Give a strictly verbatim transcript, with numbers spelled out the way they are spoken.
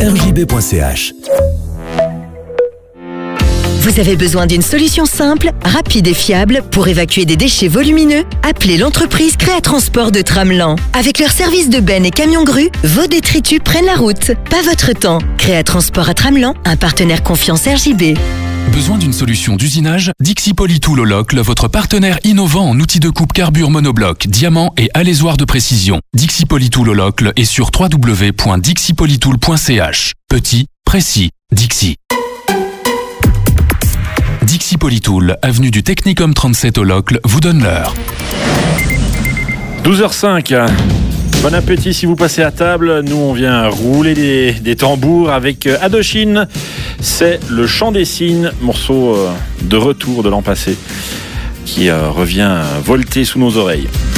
r j b point c h. Vous avez besoin d'une solution simple, rapide et fiable pour évacuer des déchets volumineux? Appelez l'entreprise Créatransport de Tramelan. Avec leur service de benne et camion grue, vos détritus prennent la route. Pas votre temps. Créatransport à Tramelan, un partenaire confiance R J B. Besoin d'une solution d'usinage? Dixi Polytool au locle, votre partenaire innovant en outils de coupe carbure monobloc, diamant et alésoir de précision. Dixi Polytool au locle est sur w w w point dixi polytool point c h. Petit, précis, Dixi. Dixi Polytool, avenue du Technicum trente-sept au locle, vous donne l'heure. douze heures cinq. Bon appétit si vous passez à table. Nous, on vient rouler des, des tambours avec Indochine. C'est le chant des cygnes, morceau de retour de l'an passé, qui revient volter sous nos oreilles.